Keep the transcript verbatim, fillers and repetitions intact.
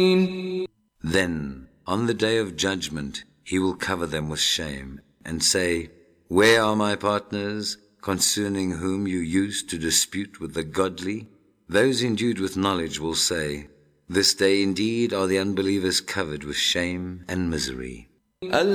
Then, on the day of judgment, he will cover them with shame and say, "Where are my partners, concerning whom you used to dispute with the godly?" Those endued with knowledge will say, "This day indeed are the unbelievers covered with shame and misery."